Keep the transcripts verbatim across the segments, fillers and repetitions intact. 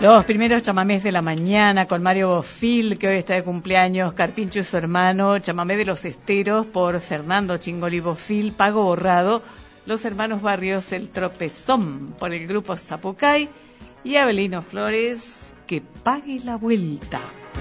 Los primeros chamamés de la mañana con Mario Bofil, que hoy está de cumpleaños, Carpincho y su hermano, chamamé de los esteros por Fernando Chingoli Bofil, Pago Borrado, los hermanos Barrios, El Tropezón por el grupo Zapucay y Abelino Flores, Que Pague la Vuelta.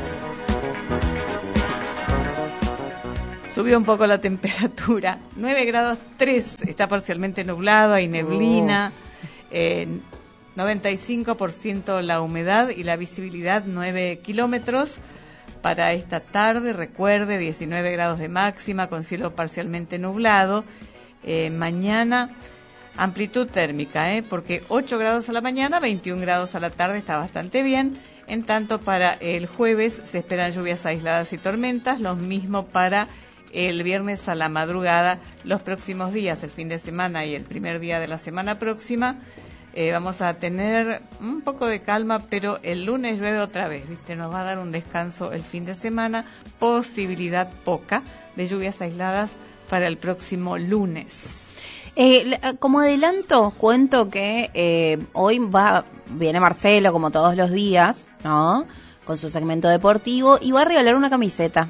Subió un poco la temperatura, nueve grados tres, está parcialmente nublado, hay neblina, oh. eh, noventa y cinco por ciento la humedad y la visibilidad nueve kilómetros. Para esta tarde, recuerde, diecinueve grados de máxima con cielo parcialmente nublado. Eh, mañana, amplitud térmica, ¿eh? porque ocho grados a la mañana, veintiún grados a la tarde, está bastante bien. En tanto, para el jueves se esperan lluvias aisladas y tormentas, lo mismo para el viernes a la madrugada, los próximos días, el fin de semana y el primer día de la semana próxima. Eh, vamos a tener un poco de calma, pero el lunes llueve otra vez, ¿viste? Nos va a dar un descanso el fin de semana, posibilidad poca de lluvias aisladas para el próximo lunes. Eh, como adelanto, cuento que eh, hoy va viene Marcelo, como todos los días, ¿no? Con su segmento deportivo, y va a regalar una camiseta.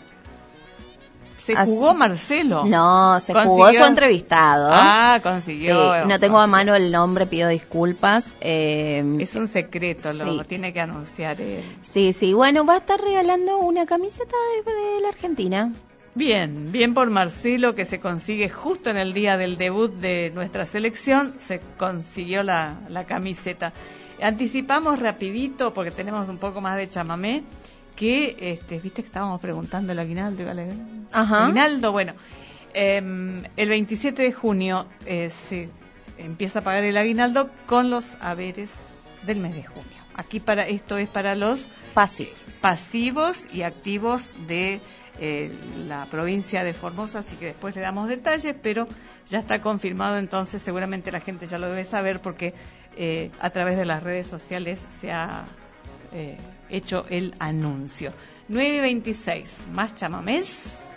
¿Se jugó Así. Marcelo? No, se ¿Consiguió? Jugó su entrevistado. Ah, consiguió. Sí, no tengo a mano el nombre, pido disculpas. Eh, es un secreto, lo sí. tiene que anunciar él. Sí, sí, bueno, va a estar regalando una camiseta de, de la Argentina. Bien, bien por Marcelo, que se consigue justo en el día del debut de nuestra selección, se consiguió la, la camiseta. Anticipamos rapidito, porque tenemos un poco más de chamamé, que, este, viste que estábamos preguntando el aguinaldo, ¿vale? Ajá. Aguinaldo, bueno, eh, el veintisiete de junio eh, se empieza a pagar el aguinaldo con los haberes del mes de junio. Aquí para esto es para los pasivos, pasivos y activos de eh, la provincia de Formosa, así que después le damos detalles, pero ya está confirmado, entonces seguramente la gente ya lo debe saber porque eh, a través de las redes sociales se ha eh, hecho el anuncio. nueve y veintiséis, más chamamés.